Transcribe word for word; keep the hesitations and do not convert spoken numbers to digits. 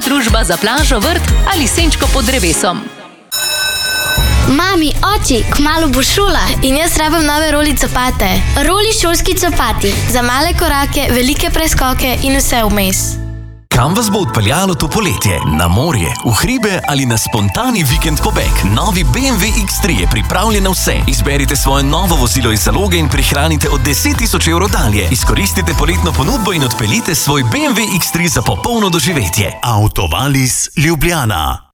družba za plažo, vrt ali senčko pod drevesom. Mami, oči, kmalu bo šola in jaz rabim nove roli copate. Roli šolski copati. Za male korake, velike preskoke in vse vmes. Kam vas bo odpeljalo to poletje? Na morje, v hribe ali na spontani vikend pobeg? Novi B M W X tri je pripravljen na vse. Izberite svoje novo vozilo iz zaloge in prihranite od deset tisoč evrov dalje. Izkoristite poletno ponudbo in odpeljite svoj B M W X tri za popolno doživetje. Autovalis Ljubljana.